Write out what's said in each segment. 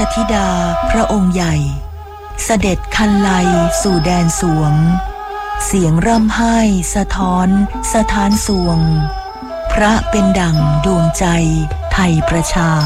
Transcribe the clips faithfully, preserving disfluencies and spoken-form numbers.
ธิดาพระองค์ใหญ่เสด็จคันไลสู่แดนสวงเสียงร่ำไห้สะท้อนสถานสวงพระเป็นดั่งดวงใจไทยประชา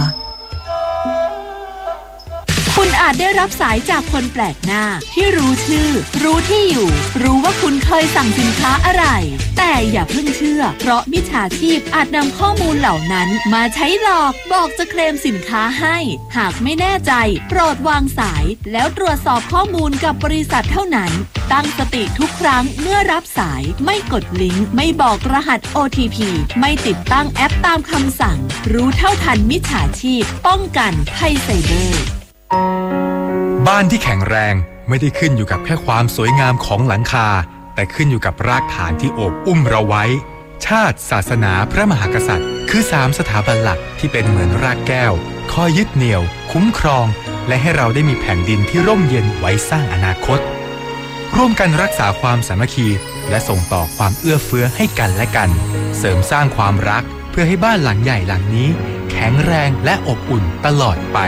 คุณอาจได้รับสายจากคนแปลกหน้าที่รู้ชื่อรู้ที่อยู่รู้ว่าคุณเคยสั่งสินค้าอะไรแต่อย่าเพิ่งเชื่อเพราะมิจฉาชีพอาจนำข้อมูลเหล่านั้นมาใช้หลอกบอกจะเคลมสินค้าให้หากไม่แน่ใจโปรดวางสายแล้วตรวจสอบข้อมูลกับบริษัทเท่านั้นตั้งสติทุกครั้งเมื่อรับสายไม่กดลิงก์ไม่บอกรหัส โอ ที พี ไม่ติดตั้งแอปตามคำสั่งรู้เท่าทันมิจฉาชีพป้องกันภัยไซเบอร์บ้านที่แข็งแรงไม่ได้ขึ้นอยู่กับแค่ความสวยงามของหลังคาแต่ขึ้นอยู่กับรากฐานที่โอบอุ้มเราไว้ชาติศาสนาพระมหากษัตริย์คือสามสถาบันหลักที่เป็นเหมือนรากแก้วคอยยึดเหนี่ยวคุ้มครองและให้เราได้มีแผ่นดินที่ร่มเย็นไว้สร้างอนาคตร่วมกันรักษาความสามัคคีและส่งต่อความเอื้อเฟื้อให้กันและกันเสริมสร้างความรักเพื่อให้บ้านหลังใหญ่หลังนี้แข็งแรงและอบอุ่นตลอดไป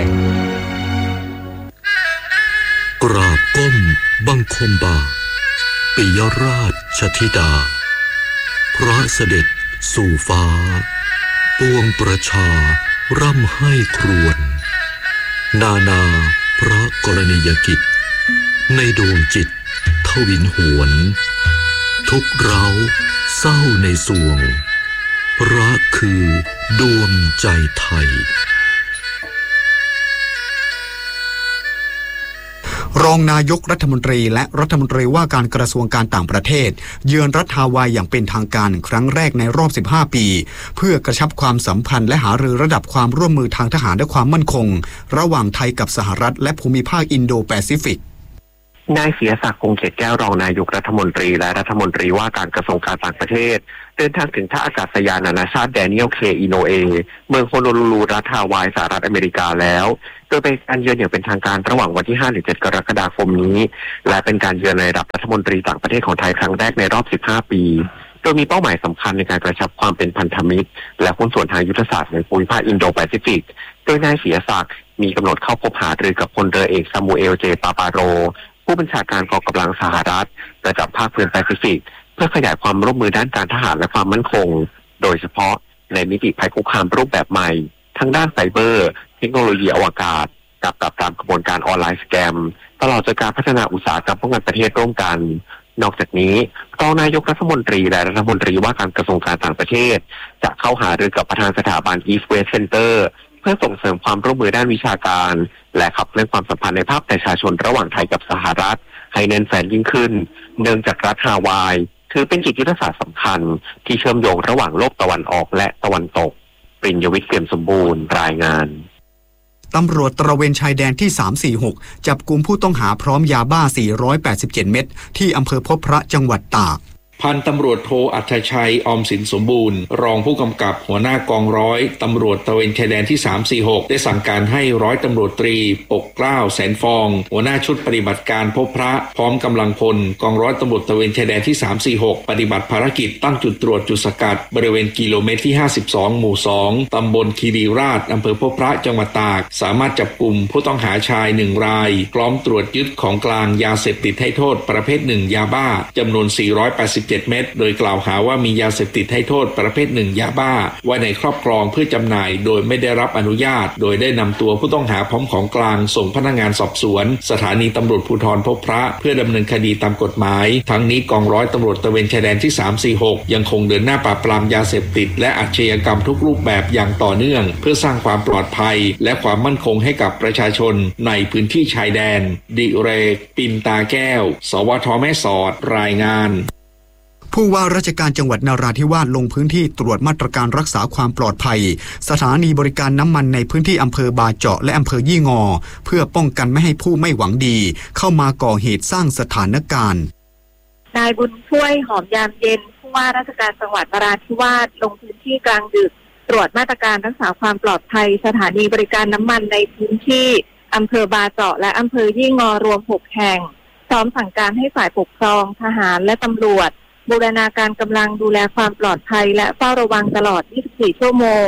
กราบก้มบังคมบาปิยราชธิดาพระเสด็จสู่ฟ้าปวงประชาร่ำให้ครวญนานาพระกรณียกิจในดวงจิตทวินหวนทุกเร้าเศร้าในสวงพระคือดวงใจไทยรองนายกรัฐมนตรีและรัฐมนตรีว่าการกระทรวงการต่างประเทศเยือนรัฐฮาวายอย่างเป็นทางการครั้งแรกในรอบสิบห้าปีเพื่อกระชับความสัมพันธ์และหารือระดับความร่วมมือทางทหารและความมั่นคงระหว่างไทยกับสหรัฐและภูมิภาคอินโดแปซิฟิกนายเสียศักดิ์คงเขตแก้วรองนายกรัฐมนตรีและรัฐมนตรีว่าการกระทรวงการต่างประเทศเดินทางถึงท่าอากาศยานนานาชาติแดเนียลเคอิโนเอเมืองโฮโนลูลูรัฐฮาวายสหรัฐอเมริกาแล้วโดยเป็นการเยือนอย่างเป็นทางการระหว่างวันที่ห้าถึงเจ็ดกรกฎาคมนี้และเป็นการเยือนในระดับรัฐมนตรีต่างประเทศของไทยครั้งแรกในรอบสิบห้าปีโดยมีเป้าหมายสำคัญในการกระชับความเป็นพันธมิตรและหุ้นส่วนทางยุทธศาสตร์ในภูมิภาคอินโดแปซิฟิกโดยนายเสียศักดิ์มีกำหนดเข้าพบหารือกับพลเรือเอกซามูเอลเจปาปาโรผู้บัญชาการกองกำลังสหรัฐประจำภาคพื้นแปซิฟิกเพื่อขยายความร่วมมือด้านการทหารและความมั่นคงโดยเฉพาะในมิติภัยคุกคามรูปแบบใหม่ทั้งด้านไซเบอร์เทคโนโลยีอวกาศกับปราบปรามกระบวนการออนไลน์สแกมตลอดจนการพัฒนาอุตสาหกรรมป้องกันประเทศร่วมกันนอกจากนี้รองนายกรัฐมนตรีและรัฐมนตรีว่าการกระทรวงการต่างประเทศจะเข้าหารือกับประธานสถาบัน East West Center เพื่อส่งเสริมความร่วมมือด้านวิชาการและขับเคลื่อนความสัมพันธ์ในภาคประชาชนระหว่างไทยกับสหรัฐให้แน่นแฟ้นยิ่งขึ้นเนื่องจากรัฐฮาวายถือเป็นจุดยุทธศาสตร์สำคัญที่เชื่อมโยงระหว่างโลกตะวันออกและตะวันตกปริญญวิทย์เปี่ยมสมบูรณ์รายงานตำรวจตระเวนชายแดนที่สามสี่หกจับกุมผู้ต้องหาพร้อมยาบ้าสี่ร้อยแปดสิบเจ็ดเม็ดที่อำเภอพบพระจังหวัดตากพันตำรวจโทอัจชัยออมสินสมบูรณ์รองผู้กำกับหัวหน้ากองร้อยตำรวจตระเวนชายแดนที่สามสี่หกได้สั่งการให้ร้อยตำรวจตรีปกเกล้าแสนฟองหัวหน้าชุดปฏิบัติการพบพระพร้อมกำลังพลกองร้อยตำรวจตระเวนชายแดนที่สามสี่หกปฏิบัติภารกิจตั้งจุดตรวจจุดสกัดบริเวณกิโลเมตรที่ห้าสิบสองหมู่สองตำบลคีรีราชอำเภอพบพระจังหวัดตากสามารถจับกุมผู้ต้องหาชายหนึ่งรายพร้อมตรวจยึดของกลางยาเสพติดให้โทษประเภทหนึ่งยาบ้าจำนวนสี่ร้อยแปดสิบเจ็ดเม็ดโดยกล่าวหาว่ามียาเสพติดให้โทษประเภทหนึ่งยาบ้าไว้ในครอบครองเพื่อจำหน่ายโดยไม่ได้รับอนุญาตโดยได้นำตัวผู้ต้องหาพร้อมของกลางส่งพนักงานสอบสวนสถานีตำรวจภูธรพบพระเพื่อดำเนินคดีตามกฎหมายทั้งนี้กองร้อยตำรวจตระเวนชายแดนที่สามสี่หกยังคงเดินหน้าปราบปรามยาเสพติดและอาชญากรรมทุกรูปแบบอย่างต่อเนื่องเพื่อสร้างความปลอดภัยและความมั่นคงให้กับประชาชนในพื้นที่ชายแดนดิเรกปิมตาแก้วสวทแม่สอดรายงานผู้ว่าราชการจังหวัดนราธิวาสลงพื้นที่ตรวจมาตรการรักษาความปลอดภัยสถานีบริการน้ำมันในพื้นที่อำเภอบาเจาะและอำเภอยี่งอเพื่อป้องกันไม่ให้ผู้ไม่หวังดีเข้ามาก่อเหตุสร้างสถานการณ์นายบุญช่วยหอมยามเย็นผู้ว่าราชการจังหวัดนราธิวาสลงพื้นที่กลางดึกตรวจมาตรการรักษาความปลอดภัยสถานีบริการน้ำมันในพื้นที่อำเภอบาเจาะและอำเภอยี่งอรวมหกแห่งพร้อมสั่งการให้ฝ่ายปกครองทหารและตำรวจบูรณาการกำลังดูแลความปลอดภัยและเฝ้าระวังตลอดยี่สิบสี่ชั่วโมงเ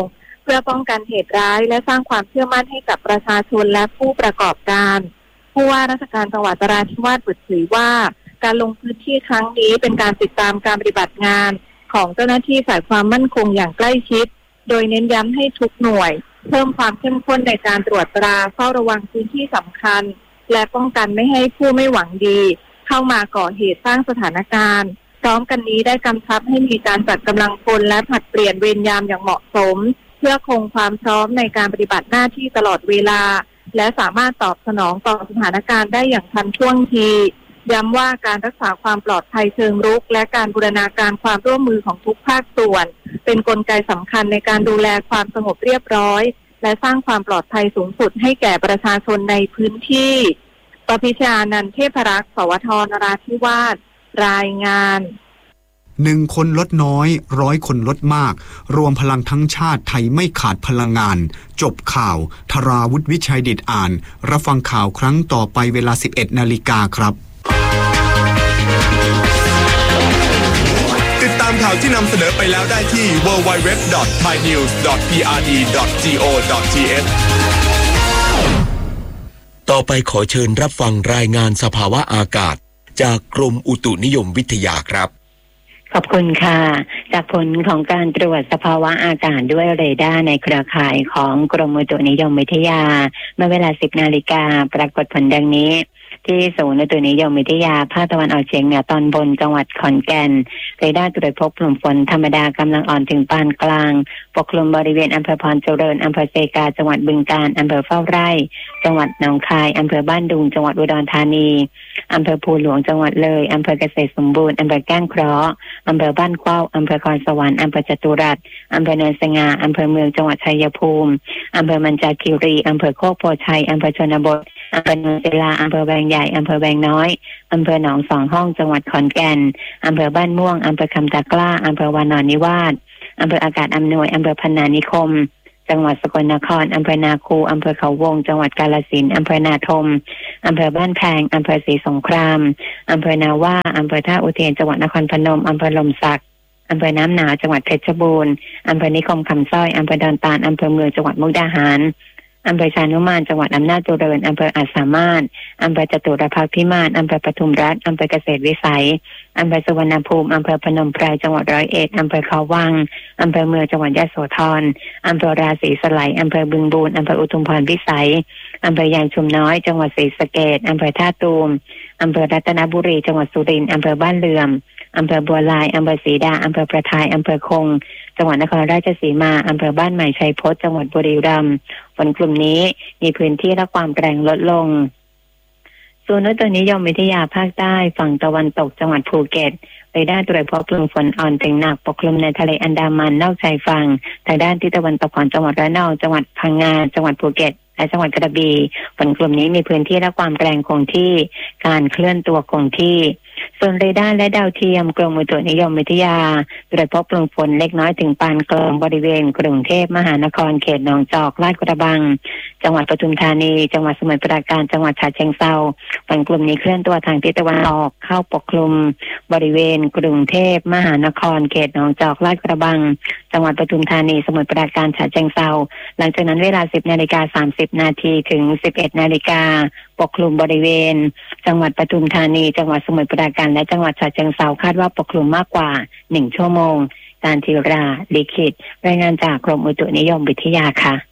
พื่อป้องกันเหตุร้ายและสร้างความเชื่อมั่นให้กับประชาชนและผู้ประกอบการผู้ว่าราชการจังหวัดนราธิวาสเปิดเผยว่าการลงพื้นที่ครั้งนี้เป็นการติดตามการปฏิบัติงานของเจ้าหน้าที่ฝ่ายความมั่นคงอย่างใกล้ชิดโดยเน้นย้ำให้ทุกหน่วยเพิ่มความเข้มข้นในการตรวจตราเฝ้าระวังพื้นที่สำคัญและป้องกันไม่ให้ผู้ไม่หวังดีเข้ามาก่อเหตุสร้างสถานการณ์พร้อมกันนี้ได้กำชับให้มีการจัดกำลังพลและผลัดเปลี่ยนเวรยามอย่างเหมาะสมเพื่อคงความพร้อมในการปฏิบัติหน้าที่ตลอดเวลาและสามารถตอบสนองต่อสถานการณ์ได้อย่างทันท่วงทีย้ำว่าการรักษาความปลอดภัยเชิงรุกและการบูรณาการความร่วมมือของทุกภาคส่วนเป็นกลไกสำคัญในการดูแลความสงบเรียบร้อยและสร้างความปลอดภัยสูงสุดให้แก่ประชาชนในพื้นที่ปพิชานันท์เทพรักษ์สวทนราธิวาสรายงานหนึ่งคนลดน้อยร้อยคนลดมากรวมพลังทั้งชาติไทยไม่ขาดพลังงานจบข่าวธราวุฒิวิชัยดิษฐ์อ่านรับฟังข่าวครั้งต่อไปเวลา สิบเอ็ดนาฬิกาครับติดตามข่าวที่นำเสนอไปแล้วได้ที่ ดับเบิลยู ดับเบิลยู ดับเบิลยู ดอท ไทยนิวส์ ดอท พี อาร์ ดี ดอท จี โอ ดอท ที เอชต่อไปขอเชิญรับฟังรายงานสภาวะอากาศจากกรมอุตุนิยมวิทยาครับขอบคุณค่ะจากผลของการตรวจสภาวะอากาศด้วยเรดาร์ในเครือข่ายของกรมอุตุนิยมวิทยาเมื่อเวลา สิบนาฬิกาปรากฏผลดังนี้ที่ศูนย์อุตุนิยมวิทยาภาคตะวันออกเฉียงเหนือตอนบนจังหวัดขอนแก่นเรดาร์ตรวจพบกลุ่มฝนธรรมดากำลังอ่อนถึงปานกลางปกคลุมบริเวณอำเภอพรเจริญอำเภอเซกาจังหวัดบึงกาฬอำเภอเฝ้าไร่จังหวัดหนองคายอำเภอบ้านดุงจังหวัดอุดรธานีอำเภอภูหลวงจังหวัดเลยอำเภอเกษตรสมบูรณ์อำเภอแก้งเคราะห์อำเภอบ้านเข้าอำเภอคอนสวรรค์อำเภอจตุรัสอำเภอเนินสง่าอำเภอเมืองจังหวัดชัยภูมิอำเภอมันจาคีรีอำเภอโคกโพชัยอำเภอชนบทอำเภอโนนศิลาอำเภอแวงใหญ่อำเภอแวงน้อยอำเภอหนองสองห้องจังหวัดขอนแก่นอำเภอบ้านม่วงอำเภอคำตะกล้าอำเภอวานอนนิวาสอำเภออากาศอำนวยอำเภอพนานิคมจังหวัดสกลนครอำเภอนาคูอำเภอเขาวงจังหวัดกาฬสินธุ์อำเภอนาทมอำเภอบ้านแพงอำเภอศรีสงครามอำเภอนาว่าอำเภอท่าอุเทนจังหวัดนครพนมอำเภอลมสักอำเภอน้ำหนาวจังหวัดเพชรบูรณ์อำเภอนิคมคำสร้อยอำเภอดอนตาลอำเภอเมืองจังหวัดมุกดาหารอำเภอชานุมานจังหวัดอำนาจเจริญอำเภออาจสามารถอำเภอจตุรพักษ์พิมานอำเภอปทุมรัฐอำเภอเกษตรวิสัยอำเภอสุวรรณภูมิอำเภอพนมไพรจังหวัดร้อยเอ็ดอำเภอเขาวังอำเภอเมืองจังหวัดยโสธรอำเภอราศีสไลอำเภอบึงบูรอำเภออุทุมพรพิสัยอำเภอยางชุมน้อยจังหวัดศรีสะเกษอำเภอท่าตูมอำเภอรัตนบุรีจังหวัดสุรินทร์อำเภอบ้านเหลื่อมอำเภอบัวลายอำเภอศรีดาอำเภอประทายอำเภอคงจังหวัดนครราชสีมาอำเภอบ้านใหม่ชัยพจน์จังหวัดบุรีรัมย์ฝนกลุ่มนี้มีพื้นที่และความแรงลดลงศูนย์อุตุนิยมวิทยาภาคใต้ฝั่งตะวันตกจังหวัดภูเก็ตเรดาร์ตรวจพบกลุ่มฝนอ่อนถึงหนักปกคลุมในทะเลอันดามันนอกชายฝั่งทางด้านทิศตะวันตกของจังหวัดระนองจังหวัดพังงาจังหวัดภูเก็ตและจังหวัดกระบี่ฝนกลุ่มนี้มีพื้นที่และความแรงคงที่การเคลื่อนตัวคงที่ส่วนเรดาร์และดาวเทียมกรมอุตุนิยมวิทยาตรวจพบกลุ่มฝนเล็กน้อยถึงปานกลางบริเวณกรุงเทพมหานครเขตหนองจอกลาดกระบังจังหวัดปทุมธานีจังหวัดสมุทรปราการจังหวัดฉะเชิงเทราฝนกลุ่มนี้เคลื่อนตัวทางทิศตะวันออกเข้าปกคลุมบริเวณกรุงเทพมหานครเขตหนองจอกลาดกระบังจังหวัดปทุมธานีสมุทรปราการฉะเชิงเทราหลังจากนั้นเวลา สิบนาฬิกาสามสิบนาทีถึง สิบเอ็ดนาฬิกาปกคลุมบริเวณจังหวัดปทุมธานีจังหวัดสมุทรปราการและจังหวัดฉะเชิงเทราคาดว่าปกคลุมมากกว่าหนึ่งชั่วโมงการธีราลิขิตรายงานจากกรมอุตุนิยมวิทยาค่ะ